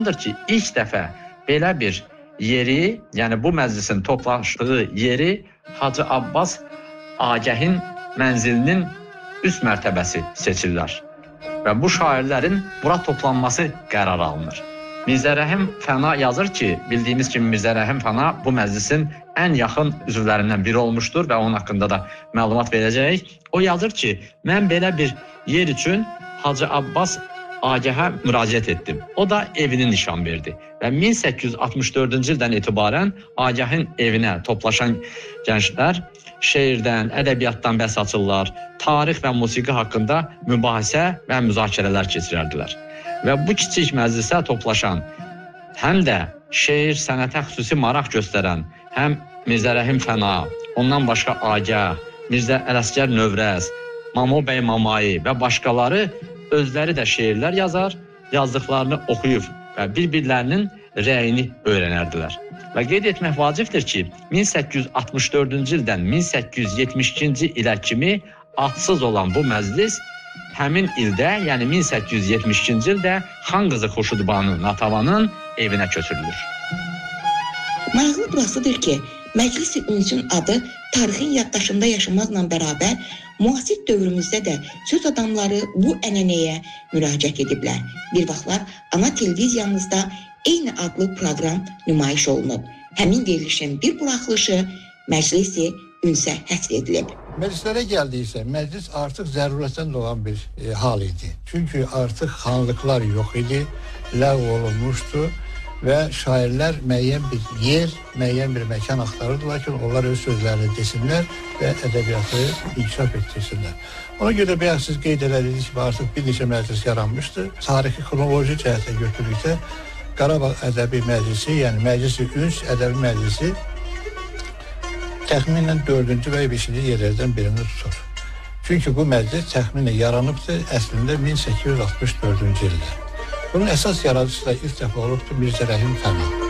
ki, ilk dəfə belə bir yeri, yəni bu məclisin toplaşdığı yeri Hacı Abbas Agəhin mənzilinin üst mərtəbəsi seçirlər və bu şairlərin bura toplanması qərar alınır. Mirzə Rəhim Fəna yazır ki, bildiyimiz kimi Mirzə Rəhim Fəna bu məclisin ən yaxın üzvlərindən biri olmuşdur və onun haqqında da məlumat verəcəyik. O yazır ki, mən belə bir yer üçün Hacı Abbas Agəhə müraciət etdim. O da evini nişan verdi və 1864-cü ildən etibarən Agəhin evinə toplaşan gənclər şeirdən, ədəbiyyatdan bəhs açırlar, tarix və musiqi haqqında mübahisə və müzakirələr keçirərdilər. Və bu kiçik məclisə toplaşan, həm də şeir, sənətə xüsusi maraq göstərən, həm Mirzə Rəhim Fəna, ondan başqa Agah, Mirzə Ələsgər Növrəz, Mamo bəy Mamayi və başqaları özləri də şeirlər yazar, yazdıqlarını oxuyub və bir-birlərinin rəyini öyrənərdilər. Və qeyd etmək vacibdir ki, 1864-cü ildən 1872-ci ilə kimi adsız olan bu məclis həmin ildə, yəni 1872-ci ildə Xan qızı Xurşudbanu Natavanın evinə köçürülür. Maraqlı burasıdır ki, Məclis-i Ünsün adı tarixin yaddaşında yaşamaqla bərabər müasir dövrümüzdə də söz adamları bu ənənəyə müraciət ediblər. Bir vaxtlar ana televiziyamızda eyni adlı proqram nümayiş olunub. Həmin verilişin bir buraxılışı Məclis-i Ünsə həsr edilib. Məclislərə gəldiksə, məclis artıq zərurətdən doğan bir hal idi. Çünki artıq xanlıqlar yox idi, ləğv olunmuşdu və şairlər müəyyən bir yer, müəyyən bir məkan axtarırdılar ki, onlar öz sözlərini desinlər və ədəbiyyatı inkişaf etdirsinlər. Ona görə bayaq siz qeyd edildiniz ki, artıq bir neçə məclis yaranmışdı. Tarixi xronoloji cəhətə götürükdə Qarabağ Ədəbi Məclisi, yəni Məclis-i Üns Ədəbi Məclisi təxminən 4-cü və 5-ci yerlərdən birini tutur. Çünki bu məclis təxminən yaranıbdır əslində 1864-cü ildə. Bunun əsas yaradıcısı da ilk dəfə olubdur Mirzə Rəhim Fəna.